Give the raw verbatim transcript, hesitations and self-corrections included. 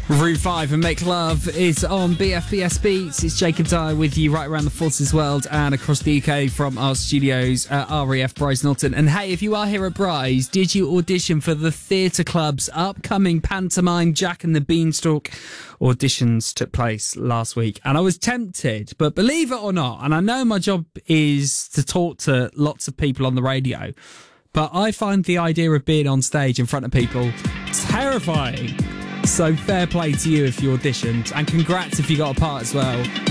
Route five and Make Love is on B F B S Beats. It's Jacob Dyer with you right around the Forces world and across the U K from our studios at R A F Bryce Norton. And hey, if you are here at Bryce, did you audition for the Theatre Club's upcoming pantomime Jack and the Beanstalk? Auditions took place last week and I was tempted, but believe it or not, and I know my job is to talk to lots of people on the radio, but I find the idea of being on stage in front of people terrifying. So fair play to you if you auditioned, and congrats if you got a part as well.